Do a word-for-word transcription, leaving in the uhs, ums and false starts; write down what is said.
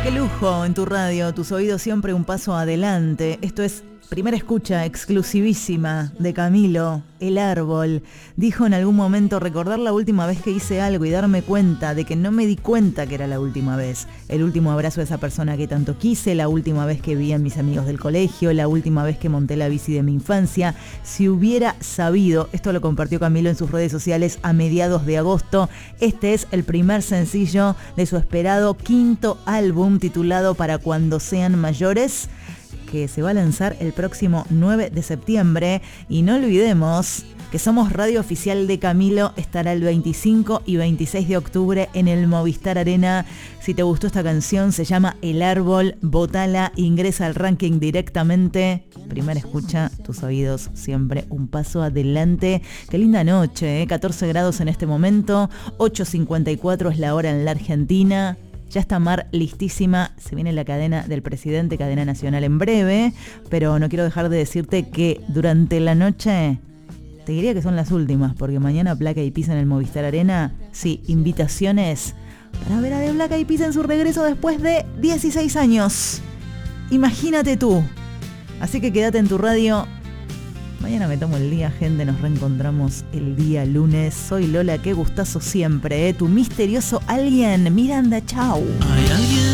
Qué lujo en tu radio, tus oídos siempre un paso adelante. Esto es primera escucha exclusivísima de Camilo, El Árbol. Dijo en algún momento recordar la última vez que hice algo y darme cuenta de que no me di cuenta que era la última vez. El último abrazo de esa persona que tanto quise, la última vez que vi a mis amigos del colegio, la última vez que monté la bici de mi infancia. Si hubiera sabido, esto lo compartió Camilo en sus redes sociales a mediados de agosto. Este es el primer sencillo de su esperado quinto álbum titulado Para Cuando Sean Mayores, que se va a lanzar el próximo nueve de septiembre. Y no olvidemos que somos radio oficial de Camilo, estará el veinticinco y veintiséis de octubre en el Movistar Arena. Si te gustó esta canción, se llama El Árbol, votala, ingresa al ranking directamente. Primera escucha, tus oídos siempre un paso adelante. Qué linda noche, ¿eh? catorce grados en este momento, ocho cincuenta y cuatro es la hora en la Argentina. Ya está Mar listísima, se viene la cadena del presidente, cadena nacional en breve, pero no quiero dejar de decirte que durante la noche, te diría que son las últimas, porque mañana Black Eyed Peas en el Movistar Arena, sí, invitaciones para ver a The Black Eyed Peas en su regreso después de dieciséis años. Imagínate tú. Así que quédate en tu radio. Mañana me tomo el día, gente, nos reencontramos el día lunes. Soy Lola, qué gustazo siempre, ¿eh? Tu misterioso alguien, Miranda, chau.